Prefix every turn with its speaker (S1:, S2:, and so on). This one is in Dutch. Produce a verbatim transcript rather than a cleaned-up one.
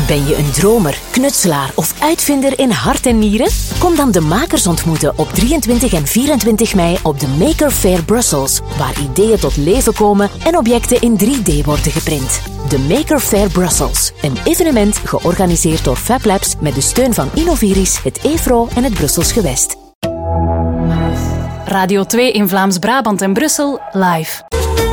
S1: Ben je een dromer, knutselaar of uitvinder in hart en nieren? Kom dan de makers ontmoeten op drieëntwintig en vierentwintig mei op de Maker Faire Brussels, waar ideeën tot leven komen en objecten in drie D worden geprint. De Maker Faire Brussels, een evenement georganiseerd door FabLabs met de steun van Innoviris, het E V R O en het Brussels Gewest.
S2: Radio twee in Vlaams-Brabant en Brussel live.